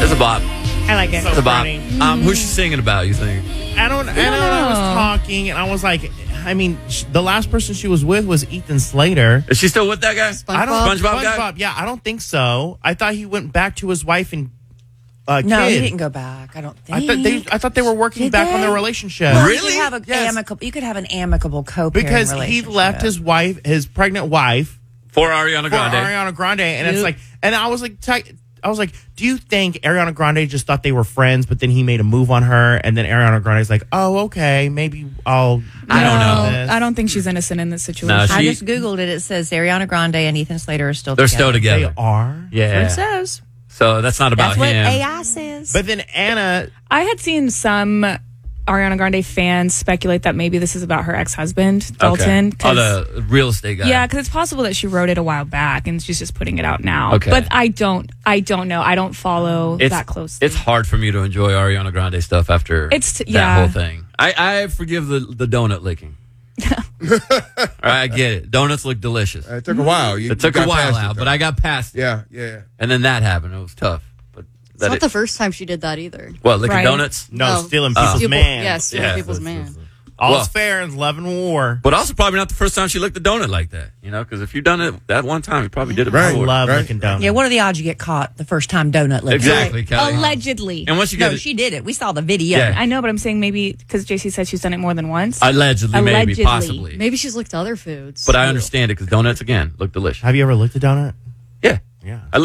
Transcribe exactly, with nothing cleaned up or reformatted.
It's a bop. I like it. It's a bop. funny. Um, who's she singing about, you think? I don't. I don't know. I was talking, and I was like, I mean, sh- the last person she was with was Ethan Slater. Is she still with that guy? I don't. SpongeBob guy? SpongeBob. Yeah, I don't think so. I thought he went back to his wife and uh, No, kid. he didn't go back. I don't think. I thought they. I thought they were working Did back they? on their relationship. Well, You Really? could have a Yes. amicable. You could have an amicable co-parent Because he relationship. left his wife, his pregnant wife, For Ariana for Grande. Ariana Grande, and it's Yep. like, and I was like, t- I was like, do you think Ariana Grande just thought they were friends, but then he made a move on her, and then Ariana Grande's like, oh, okay, maybe I'll. I don't know. this. I don't think she's innocent in this situation. No, I she- just googled it. It says Ariana Grande and Ethan Slater are still They're together. still together. They are. Yeah. It says. So that's not about That's what him. A I says. But then Anna, I had seen some Ariana Grande fans speculate that maybe this is about her ex-husband, Dalton. Okay. Oh, the real estate guy. Yeah, because it's possible that she wrote it a while back and she's just putting it out now. Okay. But I don't, I don't know. I don't follow It's, that closely. it's hard for me to enjoy Ariana Grande stuff after It's t- that yeah. whole thing. I, I forgive the, the donut licking. All right, I get it. Donuts look delicious. It took a while. You, It took you a got while past it, out, though. but I got past it. Yeah, yeah. And then that happened. It was tough. But It's that not it, the first time she did that either. what, licking Right. donuts? no, No. stealing Oh. people's People- man. Yeah, stealing Yeah. people's man. All's Well- fair in love and war. But also probably not the first time she licked a donut like that. You know, because if you've done it that one time, you probably did it Right. I before. love right. licking donuts. Yeah, what are the odds you get caught the first time donut licking? Exactly, Kelly. Allegedly. And once you get No, it, she did it. We saw the video. Yeah. I know, but I'm saying maybe because J C said she's done it more than once. allegedly, maybe, Allegedly. possibly. Maybe she's licked other foods. But I understand it because donuts, again, look delicious. Have you ever licked a donut? Yeah. Yeah. I